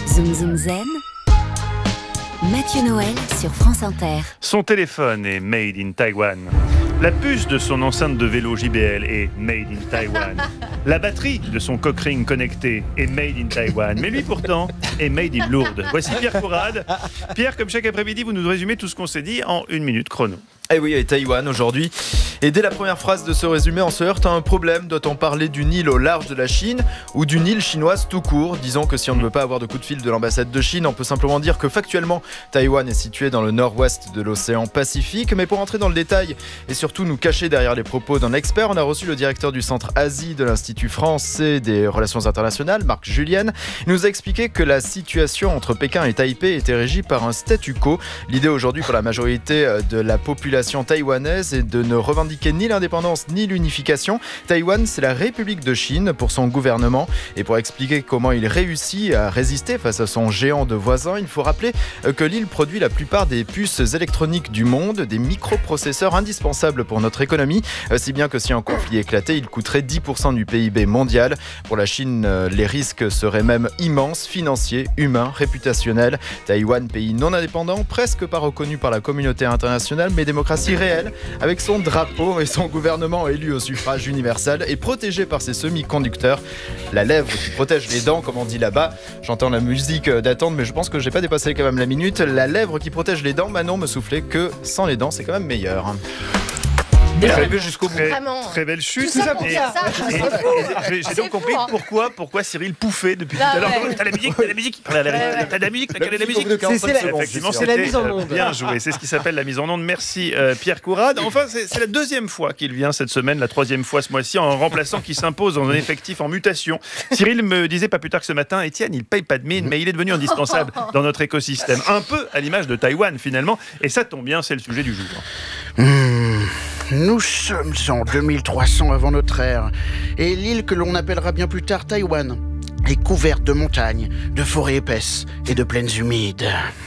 Zoom Zoom Zen, Mathieu Noël sur France Inter. Son téléphone est made in Taïwan. La puce de son enceinte de vélo JBL est made in Taïwan. La batterie de son cockring connecté est made in Taïwan. Mais lui pourtant est made in Lourdes. Voici Pierre Courade. Pierre, comme chaque après-midi, vous nous résumez tout ce qu'on s'est dit en 1 minute chrono. Eh oui, et Taïwan aujourd'hui. Et dès la première phrase de ce résumé, on se heurte à un problème. Doit-on parler d'une île au large de la Chine ou d'une île chinoise tout court? Disons que si on ne veut pas avoir de coup de fil de l'ambassade de Chine, on peut simplement dire que factuellement, Taïwan est situé dans le nord-ouest de l'océan Pacifique. Mais pour entrer dans le détail et surtout nous cacher derrière les propos d'un expert, on a reçu le directeur du Centre Asie de l'Institut français des relations internationales, Marc Julienne. Il nous a expliqué que la situation entre Pékin et Taipei était régie par un statu quo. L'idée aujourd'hui pour la majorité de la population taïwanaise est de ne revendiquer ni l'indépendance ni l'unification. Taïwan, c'est la République de Chine pour son gouvernement. Et pour expliquer comment il réussit à résister face à son géant de voisin, il faut rappeler que l'île produit la plupart des puces électroniques du monde, des microprocesseurs indispensables pour notre économie, si bien que si un conflit éclatait, il coûterait 10% du PIB mondial. Pour la Chine, les risques seraient même immenses, financiers, humains, réputationnels. Taïwan, pays non indépendant, presque pas reconnu par la communauté internationale, mais démocratie réelle, avec son drapeau et son gouvernement élu au suffrage universel et protégé par ses semi-conducteurs. La lèvre qui protège les dents, comme on dit là-bas. J'entends la musique d'attente, mais je pense que j'ai pas dépassé quand même la minute. La lèvre qui protège les dents, Manon me soufflait que sans les dents, c'est quand même meilleur. Arrivé jusqu'au bout. Très belle chute. Tout ça pour ça. J'ai donc compris pourquoi Cyril pouffait depuis tout à l'heure. T'as la musique, quelle est la musique? Effectivement, c'est la mise en onde. Bien joué, c'est ce qui s'appelle la mise en onde. Merci Pierre Courade. Enfin, c'est la deuxième fois qu'il vient cette semaine, la troisième fois ce mois-ci, en remplaçant qui s'impose dans un effectif en mutation. Cyril me disait pas plus tard que ce matin, Étienne, il paye pas de mine, mais il est devenu indispensable dans notre écosystème. Un peu à l'image de Taïwan finalement. Et ça tombe bien, c'est le sujet du jour. Nous sommes en 2300 avant notre ère, et l'île que l'on appellera bien plus tard Taïwan est couverte de montagnes, de forêts épaisses et de plaines humides.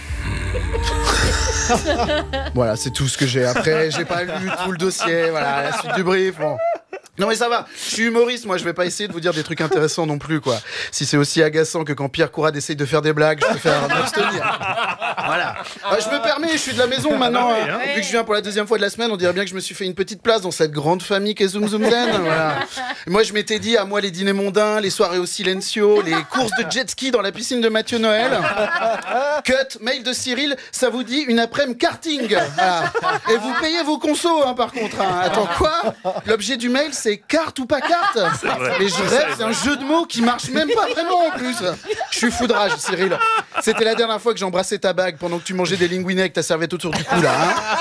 Voilà, c'est tout ce que j'ai. Après, j'ai pas lu tout le dossier, voilà, la suite du brief, bon. Non mais ça va, je suis humoriste, moi je vais pas essayer de vous dire des trucs intéressants non plus quoi. Si c'est aussi agaçant que quand Pierre Courade essaye de faire des blagues, je préfère m'abstenir. Voilà. Je me permets, je suis de la maison maintenant. Vu que je viens pour la deuxième fois de la semaine, on dirait bien que je me suis fait une petite place dans cette grande famille qu'est Zoom Zoom Zen. Voilà. Moi je m'étais dit, à moi les dîners mondains, les soirées au silencio, les courses de jet ski dans la piscine de Mathieu Noël. Cut, mail de Cyril, ça vous dit une après-midi karting. Voilà. Et vous payez vos consos par contre. Attends quoi? L'objet du mail c'est carte ou pas carte. Mais je rêve, c'est un jeu de mots qui marche même pas vraiment en plus. Je suis foudrage, Cyril. C'était la dernière fois que j'embrassais ta bague pendant que tu mangeais des linguinés avec ta serviette autour du cou là.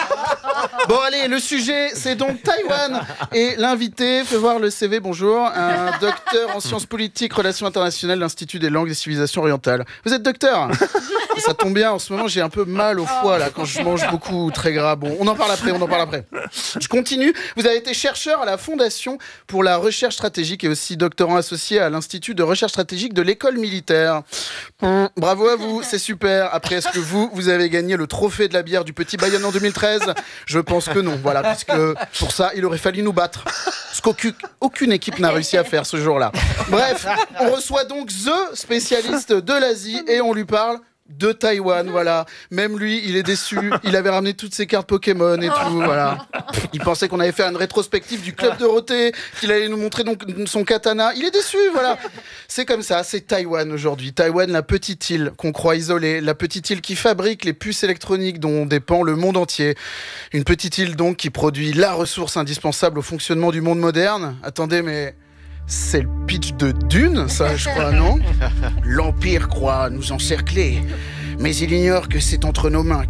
Bon allez, le sujet c'est donc Taïwan. Et l'invité, fais voir le CV, bonjour. Un docteur en sciences politiques, relations internationales, l'Institut des langues et civilisations orientales. Vous êtes docteur? Ça tombe bien, en ce moment j'ai un peu mal au foie là quand je mange beaucoup très gras. Bon, on en parle après. Je continue. Vous avez été chercheur à la Fondation pour la recherche stratégique et aussi doctorant associé à l'Institut de recherche stratégique de l'école militaire. Bravo à vous, c'est super. Après, est-ce que vous avez gagné le trophée de la bière du Petit Bayonne en 2013? Je pense que non, voilà, puisque pour ça, il aurait fallu nous battre. Ce qu'aucune équipe n'a réussi à faire ce jour-là. Bref, on reçoit donc The spécialiste de l'Asie et on lui parle de Taïwan, voilà. Même lui, il est déçu. Il avait ramené toutes ses cartes Pokémon et tout, voilà. Il pensait qu'on allait faire une rétrospective du Club Dorothée, qu'il allait nous montrer donc son katana. Il est déçu, voilà. C'est comme ça, c'est Taïwan aujourd'hui. Taïwan, la petite île qu'on croit isolée, la petite île qui fabrique les puces électroniques dont dépend le monde entier. Une petite île donc qui produit la ressource indispensable au fonctionnement du monde moderne. Attendez, mais c'est le pitch de Dune, ça, je crois, non? L'Empire croit nous encercler, mais il ignore que c'est entre nos mains